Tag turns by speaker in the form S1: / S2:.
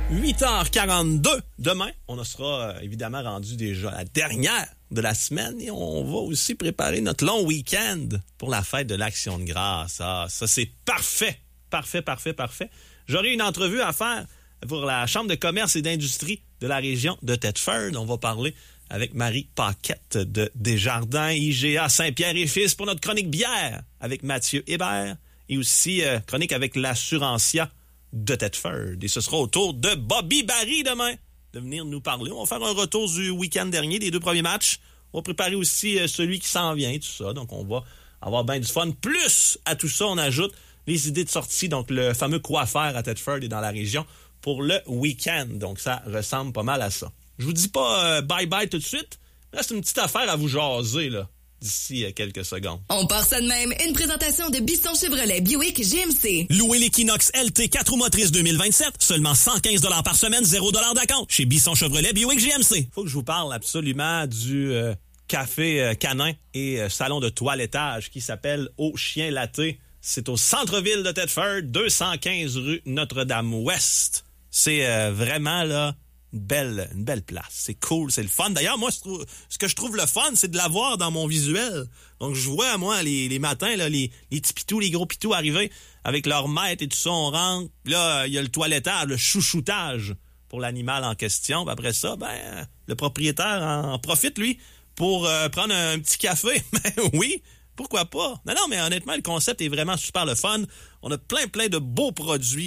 S1: 8h42. Demain, on sera évidemment rendu déjà la dernière de la semaine et on va aussi préparer notre long week-end pour la fête de l'Action de grâce. Ah, ça c'est parfait. Parfait. J'aurai une entrevue à faire pour la Chambre de commerce et d'industrie de la région de Thetford. On va parler avec Marie Paquette de Desjardins, IGA Saint-Pierre et Fils pour notre chronique bière avec Mathieu Hébert et aussi chronique avec l'Assurancia de Thetford. Et ce sera au tour de Bobby Barry demain de venir nous parler. On va faire un retour du week-end dernier, des 2 premiers matchs. On va préparer aussi celui qui s'en vient, tout ça. Donc, on va avoir bien du fun. Plus, à tout ça, on ajoute les idées de sortie. Donc, le fameux quoi faire à Thetford et dans la région pour le week-end. Donc, ça ressemble pas mal à ça. Je vous dis pas bye-bye tout de suite. Là, c'est une petite affaire à vous jaser, là, d'ici quelques secondes.
S2: On part ça de même. Une présentation de Bisson Chevrolet Buick GMC.
S3: Louez l'Equinox LT 4 roues motrices 2027, seulement 115 $ par semaine, 0 $ d'acompte. Chez Bisson Chevrolet Buick GMC.
S1: Faut que je vous parle absolument du café canin et salon de toilettage qui s'appelle Au Chien Laté. C'est au centre-ville de Thetford, 215 rue Notre-Dame-Ouest. C'est vraiment, là, une belle place. C'est cool, c'est le fun. D'ailleurs, moi, ce que je trouve le fun, c'est de la voir dans mon visuel. Donc, je vois, moi, les matins, là, les petits pitous, les gros pitous arriver avec leur maître et tout ça, on rentre. Là, il y a le toilettage, le chouchoutage pour l'animal en question. Puis après ça, le propriétaire en profite, lui, pour prendre un petit café. Oui, pourquoi pas? Non, mais honnêtement, le concept est vraiment super le fun. On a plein de beaux produits